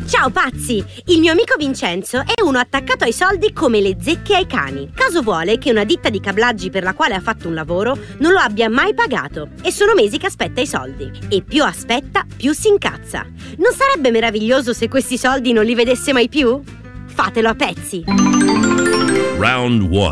Ciao pazzi! Il mio amico Vincenzo è uno attaccato ai soldi come le zecche ai cani. Caso vuole che una ditta di cablaggi per la quale ha fatto un lavoro non lo abbia mai pagato. E sono mesi che aspetta i soldi. E più aspetta, più si incazza. Non sarebbe meraviglioso se questi soldi non li vedesse mai più? Fatelo a pezzi! Round 1.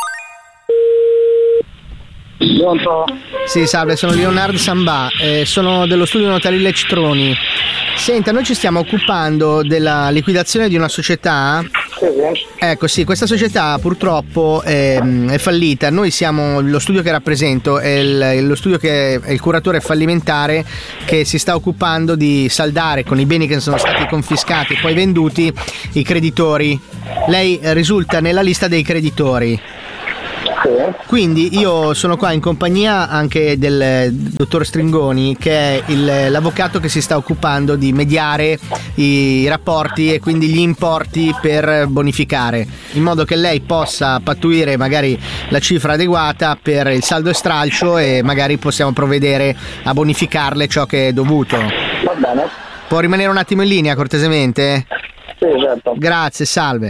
Pronto? Sì, salve, sono Leonardo Sambà, sono dello studio notarile Citroni. Senta, noi ci stiamo occupando della liquidazione di una società. Sì. Ecco, sì, questa società purtroppo è fallita. Noi siamo lo studio che rappresento, è lo studio che è il curatore fallimentare che si sta occupando di saldare con i beni che sono stati confiscati e poi venduti i creditori. Lei risulta nella lista dei creditori. Quindi io sono qua in compagnia anche del dottor Stringoni, che è l'avvocato che si sta occupando di mediare i rapporti e quindi gli importi per bonificare, in modo che lei possa pattuire magari la cifra adeguata per il saldo e stralcio e magari possiamo provvedere a bonificarle ciò che è dovuto. Va bene. Può rimanere un attimo in linea cortesemente? Sì, certo. Grazie, salve.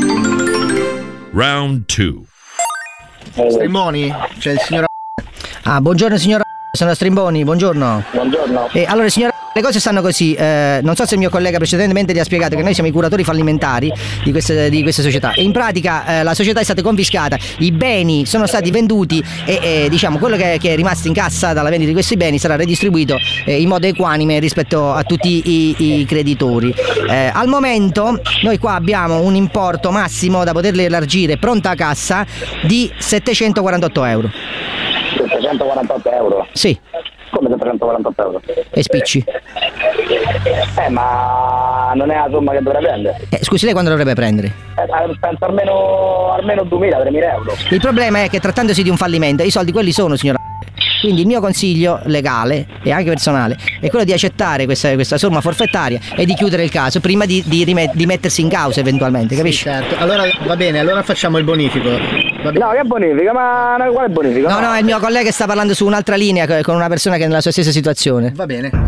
Round 2. Stringoni, c'è il signor. Buongiorno signora, sono Strimboni, buongiorno. Buongiorno. Allora signora, le cose stanno così, non so se il mio collega precedentemente ti ha spiegato che noi siamo i curatori fallimentari di queste società e in pratica la società è stata confiscata, i beni sono stati venduti e diciamo quello che è rimasto in cassa dalla vendita di questi beni sarà redistribuito in modo equanime rispetto a tutti i creditori. Al momento noi qua abbiamo un importo massimo da poterli elargire pronta cassa di 748 euro. 748 euro? Sì. Come 748 euro? E spicci. Ma non è la somma che dovrei prendere. Scusi, lei quando dovrebbe prendere? Penso almeno 2.000-3.000 euro. Il problema è che trattandosi di un fallimento i soldi quelli sono, signora. Quindi il mio consiglio legale e anche personale è quello di accettare questa somma forfettaria e di chiudere il caso prima di mettersi in causa eventualmente, capisci? Sì, certo. Allora va bene, allora facciamo il bonifico. No, che bonifica? Ma quale bonifica? No, il mio collega sta parlando su un'altra linea con una persona che è nella sua stessa situazione. Va bene.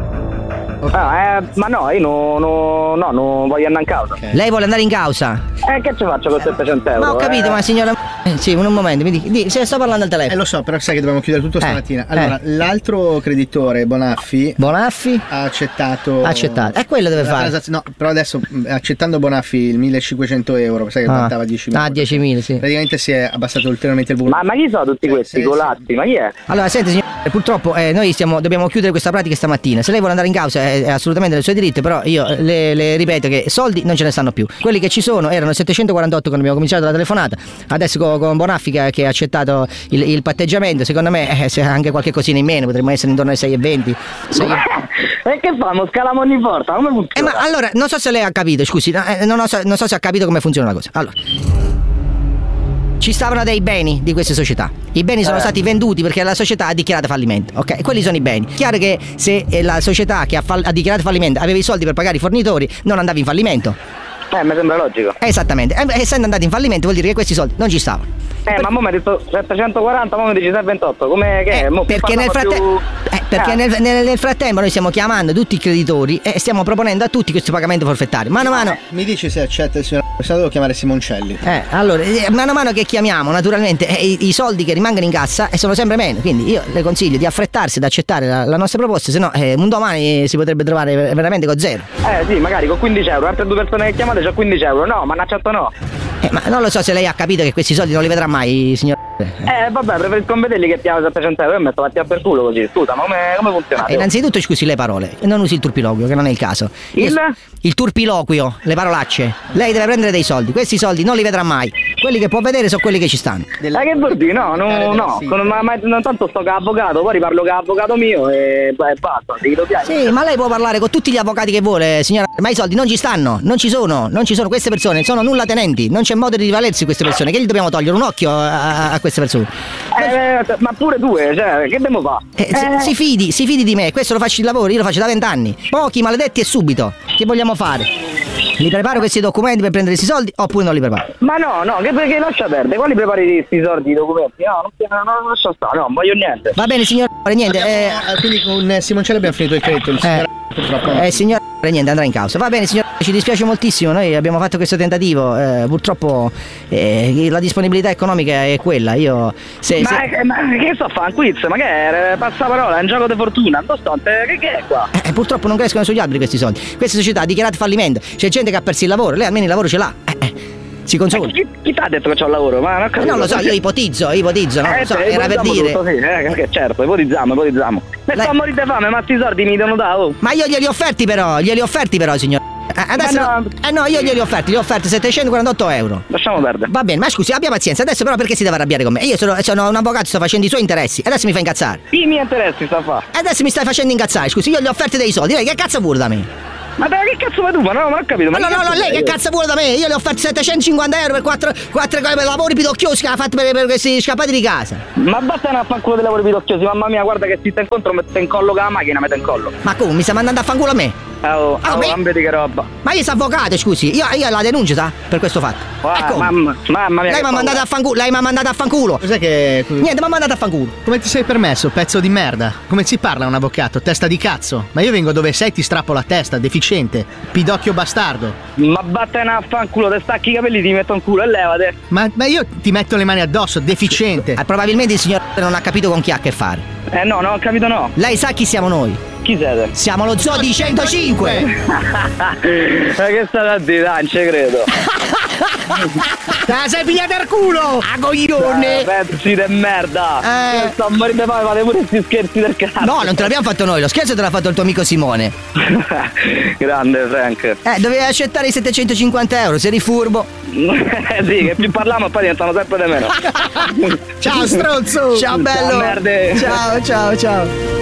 Ma no, io non voglio andare in causa. Okay. Lei vuole andare in causa? Che ci faccio con 700 euro? Ma ho capito, ma signora. Sì, un momento, mi dica. Se sto parlando al telefono. Lo so, però sai che dobbiamo chiudere tutto stamattina. Allora, l'altro creditore, Bonaffi, ha accettato. E quello deve fare. No, però adesso accettando Bonaffi il 1.500 euro, sai che contava 10.000. 10.000, sì. Praticamente si è abbassato ulteriormente il volume. Ma chi sono tutti questi colatti? Ma chi è? Allora, senti, signora, purtroppo noi dobbiamo chiudere questa pratica stamattina. Se lei vuole andare in causa è assolutamente nel suo diritto, però io le ripeto che soldi non ce ne stanno più. Quelli che ci sono erano 748 quando abbiamo cominciato la telefonata. Adesso con Bonaffi che ha accettato il patteggiamento, secondo me se anche qualche cosina in meno potremmo essere intorno ai 6,20. E che famo? Scaliamo ogni volta? Come funziona? Ma allora, non so se lei ha capito, scusi, non so se ha capito come funziona la cosa. Allora, ci stavano dei beni di queste società. I beni sono stati venduti perché la società ha dichiarato fallimento. Ok, quelli sono i beni. Chiaro che se la società che ha dichiarato fallimento aveva i soldi per pagare i fornitori, non andava in fallimento. Mi sembra logico. Esattamente. Essendo andati in fallimento vuol dire che questi soldi non ci stavano. Ma mo mi ha detto 740, ma mi dici 728. Come che è? Perché nel frattempo noi stiamo chiamando tutti i creditori e stiamo proponendo a tutti questo pagamento forfettario. Mano a mano. Mi dici se accetta il signor. Devo chiamare Simoncelli. Allora, mano a mano che chiamiamo, naturalmente, i soldi che rimangono in cassa sono sempre meno. Quindi io le consiglio di affrettarsi ad accettare la nostra proposta, se no un domani si potrebbe trovare veramente con zero. Sì, magari con 15 euro. Altre due persone che chiamate c'ho 15 euro. No, ma non accetto no. Ma non lo so se lei ha capito che questi soldi non li vedrà mai, signor. Vabbè, preferisco non vederli che piano 700 euro e mi sto a per culo così. Scusa, ma come funziona? Innanzitutto scusi le parole, non usi il turpiloquio, che non è il caso. Il turpiloquio, le parolacce. Lei deve prendere dei soldi, questi soldi non li vedrà mai. Quelli che può vedere sono quelli che ci stanno. Che vuol dire? No. Non tanto sto che avvocato, poi riparlo che avvocato mio e basta. Sì, ma lei può parlare con tutti gli avvocati che vuole, signora. Ma i soldi non ci stanno, non ci sono queste persone, sono nulla tenenti, non c'è modo di rivalersi queste persone. Che gli dobbiamo togliere un occhio a queste persone? Ma pure due, cioè, che dobbiamo fare? Si fidi di me, questo lo faccio il lavoro, io lo faccio da 20 anni. Pochi maledetti e subito. Che vogliamo fare? Li preparo questi documenti per prendere questi soldi oppure non li preparo? Ma no, che lascia perdere, quali prepari questi soldi, i documenti? No, non lascia stare, no, non voglio niente. Va bene signor, niente. Quindi con Simoncelli abbiamo finito il credito, il signor purtroppo. Signor, niente, andrà in causa. Va bene signor, ci dispiace moltissimo, noi abbiamo fatto questo tentativo, purtroppo la disponibilità economica è quella. Io ma che sto a fare? Un quiz? Ma che è? Passaparola, è un gioco di fortuna, che è qua? Purtroppo non crescono sugli alberi questi soldi. Questa società ha dichiarato fallimento, c'è gente che ha perso il lavoro, lei almeno il lavoro ce l'ha. Si consola. Chi ti ha detto che c'ho il lavoro? Ma non lo so, io ipotizzo, non lo so, era per dire. Tutto, sì, certo, ipotizziamo. Se sto a morire di fame, ma sti soldi mi devono dare. Oh. Ma io glieli ho offerti però, signor. Adesso no, io glieli ho offerti 748 euro. Lasciamo perdere. Va bene, ma scusi, abbia pazienza. Adesso però perché si deve arrabbiare con me? Io sono un avvocato, sto facendo i suoi interessi. Adesso mi fa incazzare. I miei interessi sta a fare. Adesso mi stai facendo incazzare, scusi, io gli ho offerti dei soldi. Lei che cazzo vuole da me? Ma che cazzo vuoi tu? Ma no, non ho capito. Ma no, lei che cazzo vuole da me? Io le ho offerto 750 euro per 4 lavori pidocchiosi che ha fatto per questi scappati di casa. Ma basta a fanculo dei lavori pidocchiosi, mamma mia, guarda che si sta incontro, mette in collo con la macchina, mette in collo. Ma come? Mi sta mandando a fanculo a me? Non vedi che roba. Ma io sono avvocato, scusi, io la denuncio, sa? Per questo fatto. Mamma mia. Lei mi ha mandato a fanculo. Cos'è che. Niente, mi ha mandato a fanculo. Come ti sei permesso, pezzo di merda? Come si parla a un avvocato? Testa di cazzo. Ma io vengo dove sei, ti strappo la testa, deficiente, pidocchio bastardo. Ma vattene a fanculo, te stacchi i capelli, ti metto in culo e levate. Ma io ti metto le mani addosso, deficiente. Probabilmente il signor non ha capito con chi ha a che fare. No, non ho capito no. Lei sa chi siamo noi? Chi siete? Siamo lo zoo di 105. Ma che state a dire? Dai, non ci credo. Te la sei pigliata al culo! A coglione! Pezzi di merda! Sto a morire poi, fate pure questi scherzi del cazzo! No, non te l'abbiamo fatto noi, lo scherzo te l'ha fatto il tuo amico Simone. Grande Frank. Dovevi accettare i 750 euro, sei furbo. Sì, che più parliamo e poi diventano sempre di meno. Ciao stronzo! Ciao bello! Ciao, merde. Ciao.